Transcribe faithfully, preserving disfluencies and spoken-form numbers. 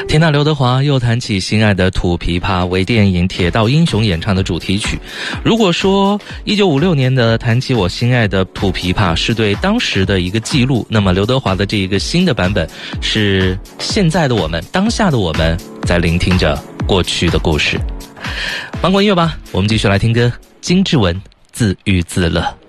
听到刘德华又弹起心爱的土琵琶为电影《铁道英雄》演唱的主题曲。如果说一九五六年的弹起我心爱的土琵琶是对当时的一个记录，那么刘德华的这一个新的版本是现在的我们，当下的我们在聆听着过去的故事。芒果音乐吧，我们继续来听歌，金志文自娱自乐。